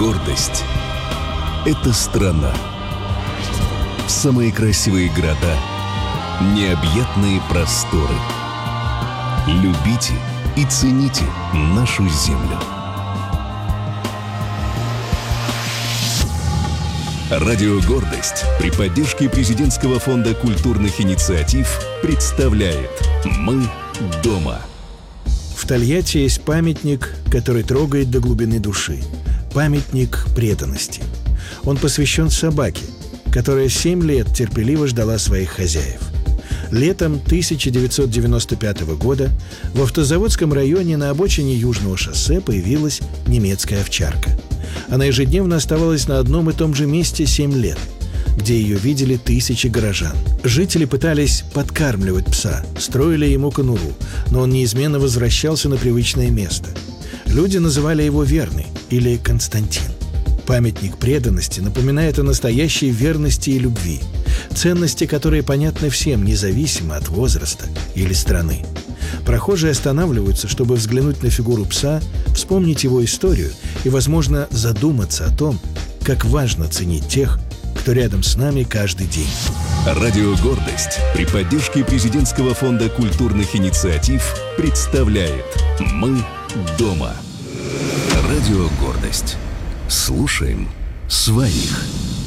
Гордость — это страна. Самые красивые города, необъятные просторы. Любите и цените нашу землю. Радио «Гордость» при поддержке Президентского фонда культурных инициатив представляет «Мы дома». В Тольятти есть памятник, который трогает до глубины души. Памятник преданности. Он посвящен собаке, которая 7 лет терпеливо ждала своих хозяев. Летом 1995 года в Автозаводском районе на обочине Южного шоссе появилась немецкая овчарка. Она ежедневно оставалась на одном и том же месте 7 лет, где ее видели тысячи горожан. Жители пытались подкармливать пса, строили ему конуру, но он неизменно возвращался на привычное место. Люди называли его Верный или Константин. Памятник преданности напоминает о настоящей верности и любви, ценности, которые понятны всем, независимо от возраста или страны. Прохожие останавливаются, чтобы взглянуть на фигуру пса, вспомнить его историю и, возможно, задуматься о том, как важно ценить тех, кто рядом с нами каждый день. Радио «Гордость» при поддержке Президентского фонда культурных инициатив представляет «Мы дома». Радио «Гордость». Слушаем своих.